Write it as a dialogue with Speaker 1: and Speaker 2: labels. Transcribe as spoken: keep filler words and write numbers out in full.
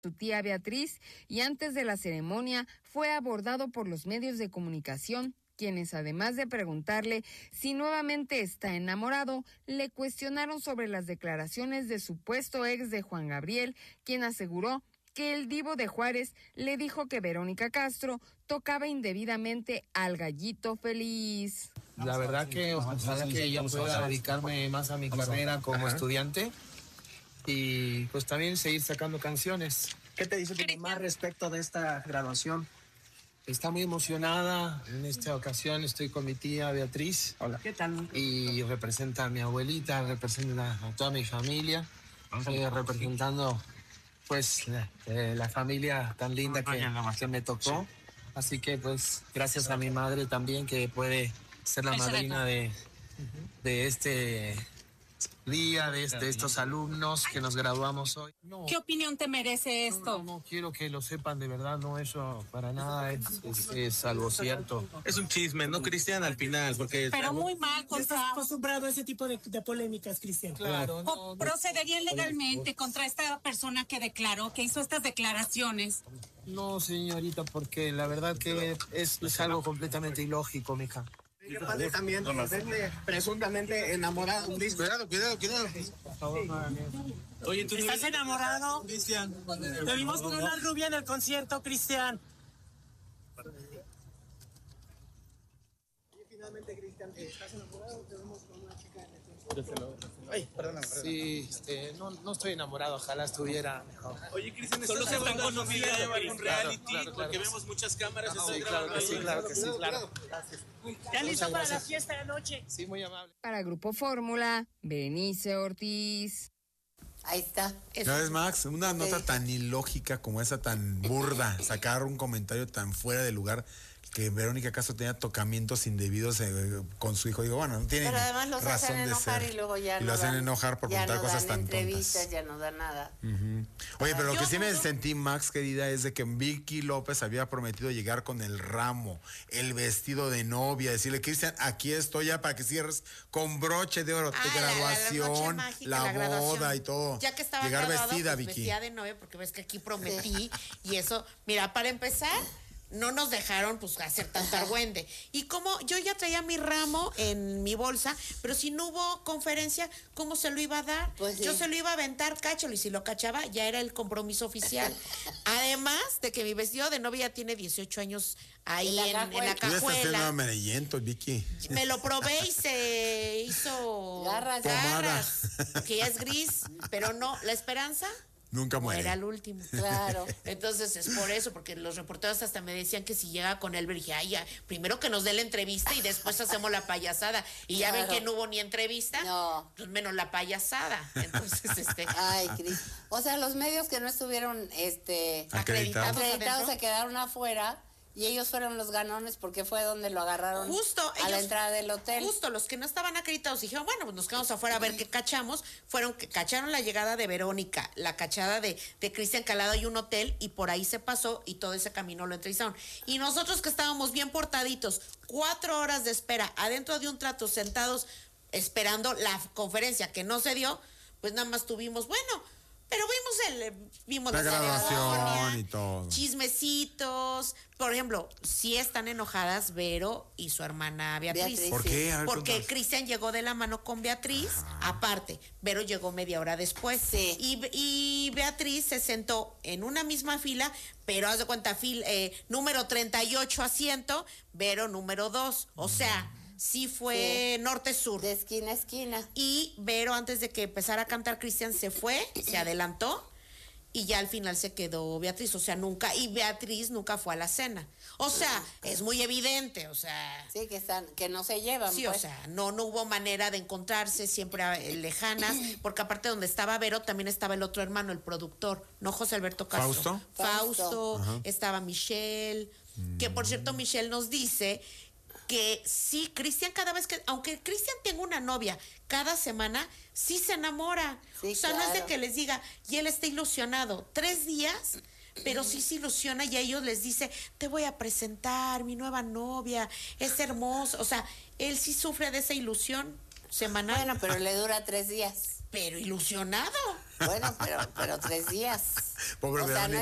Speaker 1: su tía Beatriz, y antes de la ceremonia fue abordado por los medios de comunicación, quienes además de preguntarle si nuevamente está enamorado, le cuestionaron sobre las declaraciones de supuesto ex de Juan Gabriel, quien aseguró que el divo de Juárez le dijo que Verónica Castro tocaba indebidamente al gallito feliz.
Speaker 2: La verdad que ojalá que yo pueda dedicarme más a mi carrera como estudiante y pues también seguir sacando canciones.
Speaker 3: ¿Qué te dice tu mamá respecto de esta graduación?
Speaker 2: Está muy emocionada. En esta ocasión estoy con mi tía Beatriz.
Speaker 3: Hola. ¿Qué tal?
Speaker 2: Y representa a mi abuelita, representa a toda mi familia, eh, representando pues la, eh, la familia tan linda que, que me tocó. Así que pues gracias a mi madre también, que puede ser la madrina de, de este día, de, de estos alumnos que nos graduamos hoy.
Speaker 4: No, ¿qué opinión te merece esto?
Speaker 2: No, no, no quiero que lo sepan, de verdad, no, eso para nada es, es, es algo cierto.
Speaker 5: Es un chisme, ¿no, Cristian? Al final, porque...
Speaker 4: Pero muy mal, contra...
Speaker 6: ¿Estás acostumbrado a ese tipo de, de polémicas, Cristian?
Speaker 2: Claro. No,
Speaker 4: ¿Procederían legalmente contra esta persona que declaró, que hizo estas declaraciones?
Speaker 2: No, señorita, porque la verdad que es, es algo completamente ilógico, mija.
Speaker 3: Mi padre también, presuntamente enamorado.
Speaker 5: Cuidado, cuidado, cuidado.
Speaker 2: Por favor, no hagan eso.
Speaker 6: Oye, ¿tú estás enamorado?
Speaker 5: Cristian.
Speaker 6: Te vimos con una rubia en el concierto, Cristian.
Speaker 3: Y finalmente, Cristian, ¿estás enamorado? Te vemos con una chica en el concierto.
Speaker 2: Ay, perdóname. Sí, este, no, no estoy enamorado, ojalá estuviera mejor.
Speaker 5: Oye, Cristian, solo se están conociendo en un reality, claro, claro, porque claro. Vemos muchas cámaras.
Speaker 2: No, sí, claro que sí, claro que sí, claro. Gracias.
Speaker 6: ¿Ya listo para la fiesta de noche?
Speaker 2: Sí, muy amable.
Speaker 1: Para Grupo Fórmula, Berenice Ortiz.
Speaker 7: Ahí está.
Speaker 8: ¿No ves, Max? Una nota tan ilógica como esa, tan burda, sacar un comentario tan fuera de lugar, que Verónica Castro tenía tocamientos indebidos eh, con su hijo. Digo, bueno, no tienen
Speaker 7: Pero además los
Speaker 8: razón
Speaker 7: hacen enojar
Speaker 8: de ser.
Speaker 7: Y luego ya
Speaker 8: y
Speaker 7: no
Speaker 8: lo hacen
Speaker 7: dan,
Speaker 8: enojar por
Speaker 7: ya
Speaker 8: contar
Speaker 7: no
Speaker 8: cosas
Speaker 7: dan
Speaker 8: tan
Speaker 7: entrevistas,
Speaker 8: tontas.
Speaker 7: ya no dan nada.
Speaker 8: Uh-huh. Oye, pero lo que sí me
Speaker 4: no, no.
Speaker 8: sentí, Max, querida, es de que Vicky López había prometido llegar con el ramo, el vestido de novia, decirle, Cristian, aquí estoy ya para que cierres con broche de oro,
Speaker 9: Ah,
Speaker 8: tu graduación,
Speaker 9: la, la, mágica,
Speaker 8: la,
Speaker 9: la
Speaker 8: boda
Speaker 9: graduación.
Speaker 8: y todo.
Speaker 9: Ya que estaba
Speaker 8: llegar
Speaker 9: graduado,
Speaker 8: vestida,
Speaker 9: pues,
Speaker 8: Vicky.
Speaker 9: vestida de novia, porque ves que aquí prometí y eso. Mira, para empezar, no nos dejaron pues hacer tanto argüende. Y como yo ya traía mi ramo en mi bolsa, pero si no hubo conferencia, ¿cómo se lo iba a dar?
Speaker 7: Pues sí.
Speaker 9: Yo se lo iba a aventar, cáchalo, y si lo cachaba, ya era el compromiso oficial. Además de que mi vestido de novia ya tiene dieciocho años ahí
Speaker 7: En la
Speaker 9: en, en la
Speaker 8: Tú ya estás haciendo
Speaker 9: cajuela.
Speaker 8: amarillento, Vicky.
Speaker 9: Me lo probé y se hizo
Speaker 7: Garras.
Speaker 9: garras, que ya es gris, pero no, la esperanza
Speaker 8: Nunca muere.
Speaker 9: era el último.
Speaker 7: Claro.
Speaker 9: Entonces es por eso, porque los reporteros hasta me decían que si llega con él, dije, ay, ya, primero que nos dé la entrevista y después hacemos la payasada. Y ya
Speaker 7: Claro.
Speaker 9: ven que no hubo ni entrevista,
Speaker 7: No.
Speaker 9: pues menos la payasada. Entonces, este.
Speaker 7: Ay, Cris. O sea, los medios que no estuvieron este
Speaker 8: Acreditados.
Speaker 7: acreditados
Speaker 9: adentro.
Speaker 7: se quedaron afuera y ellos fueron los ganones porque fue donde lo agarraron
Speaker 9: Justo,
Speaker 7: a la
Speaker 9: ellos-
Speaker 7: entrada del hotel.
Speaker 9: Justo, los que no estaban acreditados dijeron, bueno, pues nos quedamos afuera a ver qué cachamos. Fueron que cacharon la llegada de Verónica, la cachada de, de Cristian Calado y un hotel, y por ahí se pasó y todo ese camino lo entrevistaron. Y nosotros que estábamos bien portaditos, cuatro horas de espera, adentro de un trato, sentados, esperando la conferencia que no se dio, pues nada más tuvimos, bueno, pero vimos el, vimos
Speaker 8: La graduación
Speaker 9: ceremonia,
Speaker 8: y todo.
Speaker 9: chismecitos. Por ejemplo, sí están enojadas Vero y su hermana Beatriz.
Speaker 7: Beatriz,
Speaker 8: ¿Por qué? A ver,
Speaker 9: Porque
Speaker 8: cuéntanos.
Speaker 9: Cristian llegó de la mano con Beatriz, aparte, Vero llegó media hora después.
Speaker 7: Sí.
Speaker 9: Y, y Beatriz se sentó en una misma fila, pero haz de cuenta, fil, eh, número treinta y ocho asiento, Vero número dos. O sea, sí fue
Speaker 7: Sí.
Speaker 9: norte-sur.
Speaker 7: De esquina a esquina.
Speaker 9: Y Vero, antes de que empezara a cantar Cristian, se fue, se adelantó, y ya al final se quedó Beatriz. O sea, nunca, y Beatriz nunca fue a la cena. O sea, es muy evidente, o sea.
Speaker 7: Sí, que están, que no se llevan.
Speaker 9: Sí,
Speaker 7: pues.
Speaker 9: o sea, no, no hubo manera de encontrarse, siempre eh, lejanas, porque aparte donde estaba Vero también estaba el otro hermano, el productor, no José Alberto Castro.
Speaker 8: ¿Fausto?
Speaker 9: Fausto,
Speaker 8: Ajá.
Speaker 9: estaba Michelle, que por cierto Michelle nos dice que sí, Cristian cada vez que, aunque Cristian tenga una novia cada semana, sí se enamora.
Speaker 7: Sí,
Speaker 9: o sea, no es de
Speaker 7: claro.
Speaker 9: que les diga, y él está ilusionado, tres días, pero sí se ilusiona y a ellos les dice, te voy a presentar mi nueva novia, es hermoso. O sea, él sí sufre de esa ilusión semanal.
Speaker 7: Bueno, pero le dura tres días.
Speaker 9: pero ilusionado.
Speaker 7: Bueno, pero, pero tres días.
Speaker 8: Pobre
Speaker 7: O sea, no
Speaker 8: Verónica.